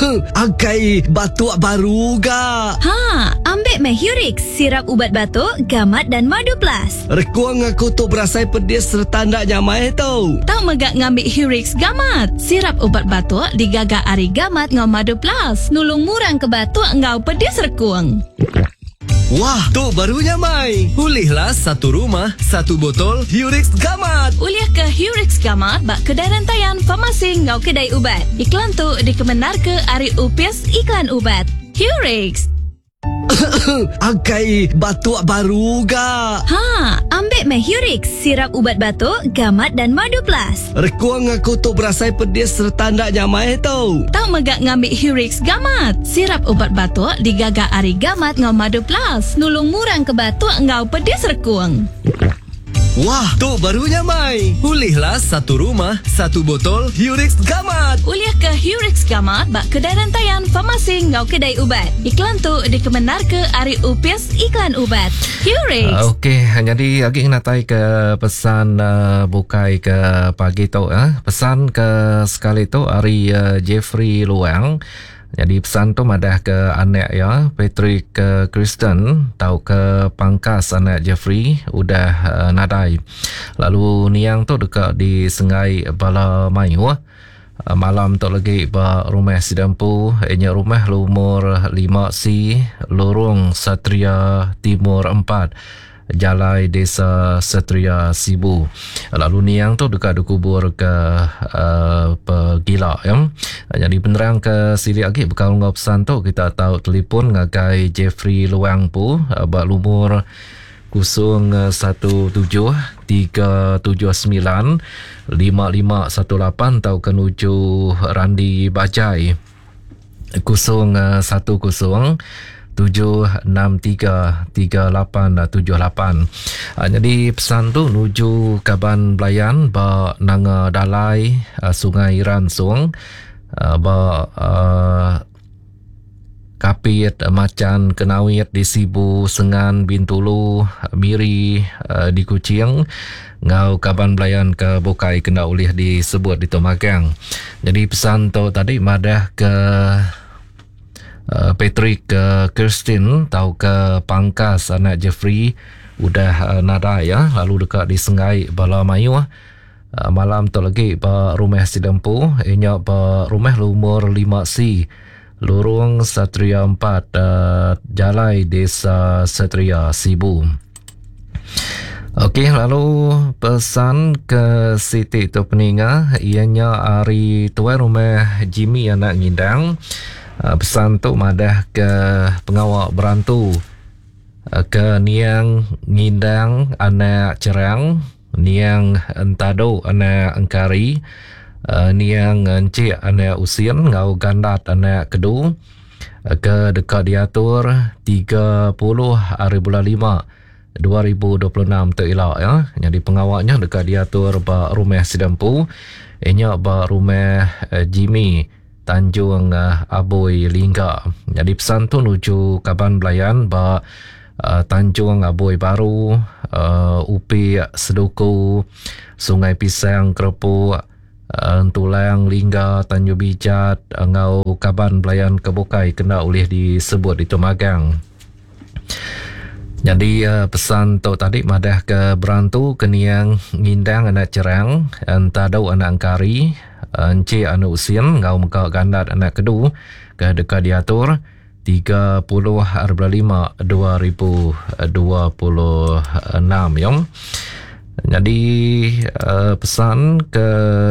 Angkai batuk baru ga? Ha, ambil Mahurix, sirap ubat batuk, gamat dan madu plus. Rekuang aku tu berasai pedis serta ndak nyamai tau. Tak megak ngambil Hurix gamat. Sirap ubat batuk digagak ari gamat ngau madu plus. Nulung murang ke batuk ngau pedis rekuang. Wah, tu barunya mai. Pulihlah satu rumah, satu botol Hurix Gamat. Uliah ke Hurix gamat bak kedai rantaian farmasi ngau kedai ubat. Iklan tu dikemenar ke ari UPS iklan ubat. Hurix. Angkai batuk baru ga? Ha, ambil Mahurix, sirap ubat batuk, gamat dan madu plus. Rekuang aku tu berasai pedis serta ndak nyamai tau. Tak megak ngambil Hurix gamat. Sirap ubat batuk digagak ari gamat ngau madu plus. Nulung murang ke batuk ngau pedis rekuang. Wah, tu barunya mai. Pulihlah satu rumah, satu botol Hurix Gamat. Uliah ke Hurix gamat bak kedai rantaian farmasi ngau kedai ubat. Iklan tu dikemenar ke ari UPS iklan ubat. Hurix. Okey, jadi lagi natai ke pesan bukai ke pagi tu pesan ke sekali tu ari Jeffrey Luang. Jadi pesan tu madah ke anak ya, Patrick Kristen, tahu ke pangkas anak Jeffrey udah nadai. Lalu niang tu dekat di Sengai Bala Mayu. Malam tu lagi ba rumah sidampu, rumah lumur 5C, lorong Satria Timur 4. Jalai Desa Satria Sibu. Lalu niang tu dekat kubur ke Pegila ya. Jadi penerang ke sili lagi bekal ngau pesan tu kita tahu telefon ngagai Jeffrey Luang pu bak lumur 017-379-5518 tahu kenuju Randi Bajai 010-763-3878. Jadi pesan tu nuju Kaban Belayan ba Nanga Dalai Sungai Ransung ba Kapit Macan Kenawit di Sibu Sengan Bintulu Miri di Kuching ngau Kaban Belayan ke Bokai kena ulih disebut di Tomagang. Jadi pesan tu tadi madah ke Patrick Kirsten tahu ke pangkas anak Jeffrey udah nada ya, lalu dekat di Sengai Bala Mayu. Malam tu lagi ba rumah sidampu inya ba rumah lumur 5C lorong Satria 4 Jalai Desa Satria Sibu. Okey, lalu pesan ke Siti tu peninga ianya ari tuai rumah Jimmy anak ngindang. Pesan tu madah ke pengawal berantu ke niang ngindang anak cerang, niang entado anak engkari, niang encik anak usian ngau gandat anak kedu ke dekat diatur 30 hari bulan 5 2026 tu elok ya. Jadi pengawalnya dekat diatur ba rumah sidampu inya ba rumah Jimmy Tanjung Aboy Lingga. Jadi pesan tu nuju Kaban Belayan ba Tanjung Aboy Baru, Upi Seduku, Sungai Pisang Kerepu, Tulang Lingga, Tanjung Bijat, ngau Kaban Belayan Kebukai kena ulih disebut di Tomagang. Jadi pesan tu tadi madah ke berantu keniang ngindang anak cerang, entadau anak angkari, encik anak usian ngau muka gandat anak kedu ke dekat diatur 30 hari bulan 5 2026 ya. Jadi pesan ke